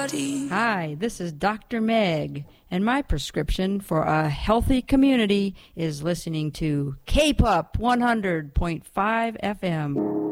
body. Hi, this is Dr. Meg, and my prescription for a healthy community is listening to K-Pop 100.5 FM.